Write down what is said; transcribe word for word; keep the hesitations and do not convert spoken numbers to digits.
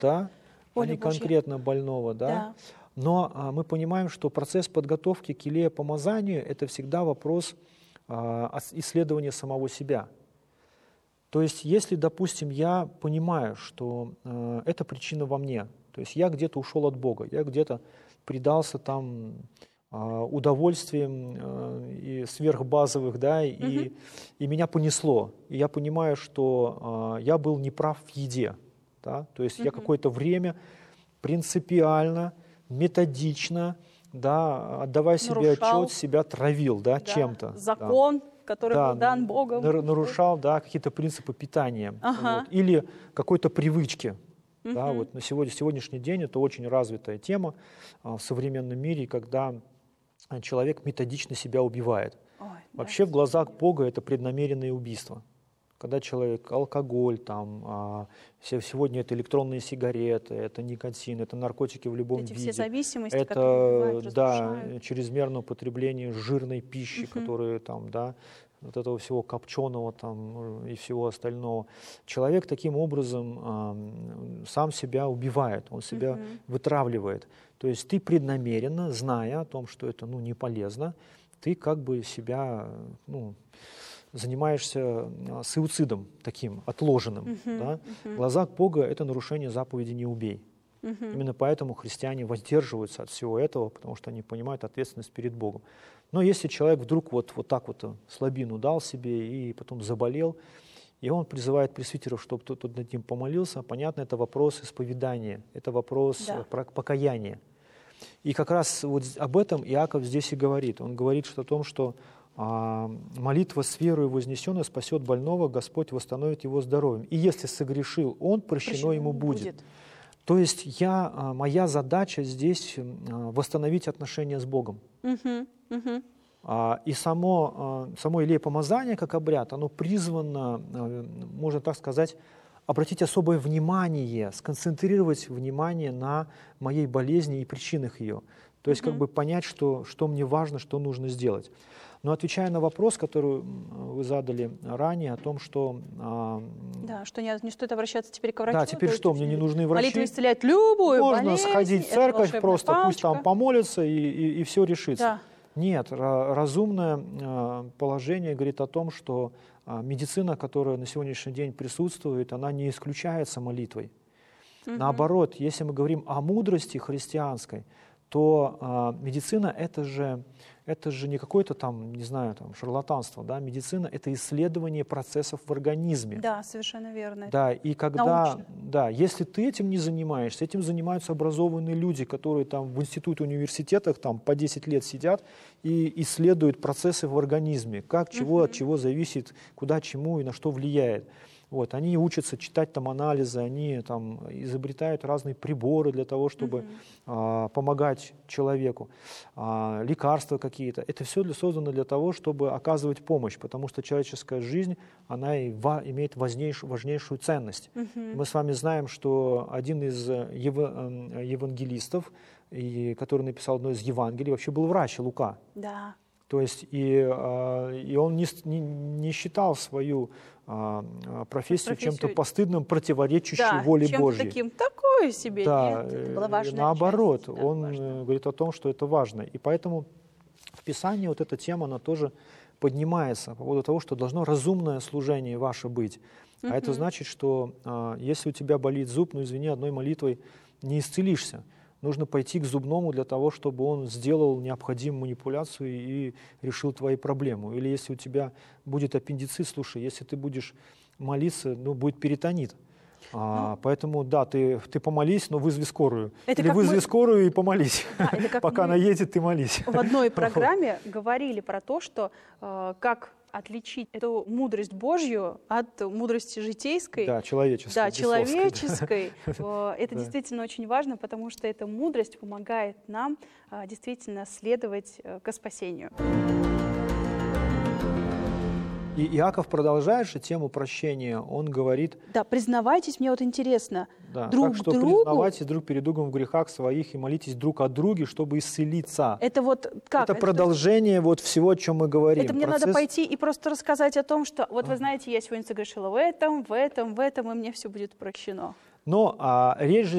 да, а Воля не Божья. конкретно больного, да. Да. Но а, мы понимаем, что процесс подготовки к елеепомазанию — это всегда вопрос а, ос- исследования самого себя. То есть, если, допустим, я понимаю, что э, эта причина во мне, то есть я где-то ушел от Бога, я где-то предался там э, удовольствиям э, и сверхбазовых, да, и, Мгм. и меня понесло. И я понимаю, что э, я был неправ в еде, да, то есть я Мгм. какое-то время принципиально, методично, да, отдавая себе Нарушал, отчет, себя травил, да, да, чем-то. Да. закон, который Да, был дан Богом. нар- нарушал, да, какие-то принципы питания, Ага. вот, или какой-то привычки. Да, Мгм. вот на сегодня, сегодняшний день это очень развитая тема а, в современном мире, когда а, человек методично себя убивает. Ой, да, Вообще в к глазах сожалению. Бога это преднамеренное убийство. Когда человек алкоголь, там, а, се- сегодня это электронные сигареты, это никотин, это наркотики в любом Эти все виде. зависимости, которые бывают, Это, да, разрушают. чрезмерное употребление жирной пищи, Мгм. которые там, да, вот этого всего копченого там э, и всего остального. Человек таким образом а, м, сам себя убивает, он себя Мгм. вытравливает. То есть ты преднамеренно, зная о том, что это, ну, не полезно, ты как бы себя, ну, занимаешься а, суицидом таким отложенным. Мгм. Да? В Мгм. глазах Бога это нарушение заповеди «не убей». Мгм. Именно поэтому христиане воздерживаются от всего этого, потому что они понимают ответственность перед Богом. Но если человек вдруг вот, вот так вот слабину дал себе и потом заболел, и он призывает пресвитеров, чтобы кто-то над ним помолился, понятно, это вопрос исповедания, это вопрос Да. э, про- покаяния. И как раз вот об этом Иаков здесь и говорит. Он говорит что о том, что а, молитва с верой вознесенная спасет больного, Господь восстановит его здоровьем. И если согрешил он, прощено Прощено ему ему будет. будет. То есть я, а, моя задача здесь а, восстановить отношения с Богом. Мгм. Мгм. А, И само, а, само елеепомазание, как обряд, оно призвано, а, можно так сказать, обратить особое внимание, сконцентрировать внимание на моей болезни и причинах ее. То есть как Мгм. бы понять, что, что мне важно, что нужно сделать. Но отвечая на вопрос, который м, вы задали ранее, о том, что а, Да, что не, не стоит обращаться теперь к врачу. да, теперь то что, есть мне не нужны молитва врачи? исцеляет любую Можно болезнь. сходить в это церковь, волшебная просто пусть там палочка. помолятся, и, и, и все решится. Да. Нет, ра- разумное э, положение говорит о том, что а, медицина, которая на сегодняшний день присутствует, она не исключается молитвой. Мгм. Наоборот, если мы говорим о мудрости христианской, то а, медицина это же, это же не какое-то там, не знаю, там, шарлатанство. Да? Медицина — это исследование процессов в организме. Да, совершенно верно. Да, и когда, Научно. да, если ты этим не занимаешься, этим занимаются образованные люди, которые там в институте, университетах там по десять лет сидят и исследуют процессы в организме, как, чего, от Мгм. чего зависит, куда, чему и на что влияет. Вот, они учатся читать там анализы, они там изобретают разные приборы для того, чтобы Мгм. а, помогать человеку, а, лекарства какие-то. Это все для, создано для того, чтобы оказывать помощь, потому что человеческая жизнь, она и ва- имеет важнейшую, важнейшую ценность. Мгм. Мы с вами знаем, что один из э, ева- э, евангелистов, и, который написал одно из Евангелий, вообще был врач, Лука. Да. То есть и, а, и он не, с- не- не считал свою а, а, профессию чем-то Профессию. постыдным, противоречащей Да, воле чем-то Божьей. таким такое себе. Да, Нет, это была э, важная наоборот, часть. Да, он важно. э, говорит о том, что это важно. И поэтому в Писании вот эта тема, она тоже поднимается по поводу того, что должно разумное служение ваше быть. А это Мгм. значит, что а, если у тебя болит зуб, ну извини, одной молитвой не исцелишься. Нужно пойти к зубному для того, чтобы он сделал необходимую манипуляцию и решил твои проблемы. Или если у тебя будет аппендицит, слушай, если ты будешь молиться, ну будет перитонит. А, поэтому, да, ты, ты помолись, но вызови скорую. Это Или как вызови мы- скорую и помолись. Да, это как Пока мы она едет, ты молись. в одной программе говорили про то, что э, как отличить эту мудрость Божью от мудрости житейской. Да, человеческой. Да, бесовской, да. человеческой. Э, Это Да. действительно очень важно, потому что эта мудрость помогает нам э, действительно следовать э, ко спасению. И Иаков продолжает же тему прощения. Он говорит, Да, признавайтесь, мне вот интересно, да, друг так что другу. признавайтесь друг перед другом в грехах своих и молитесь друг о друге, чтобы исцелиться. Это вот как? Это продолжение вот всего, о чем мы говорим. Это мне надо Процесс- пойти и просто рассказать о том, что вот вы знаете, я сегодня согрешила в этом, в этом, в этом, и мне все будет прощено. Но а, речь же